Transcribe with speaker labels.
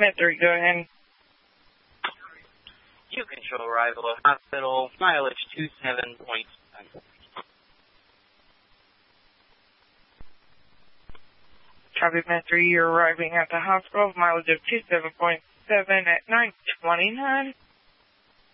Speaker 1: Met 3, go ahead.
Speaker 2: You control arrival at hospital, mileage 27.7.
Speaker 1: Copy, Met 3, you're arriving at the hospital, mileage of 27.7 at 9:29.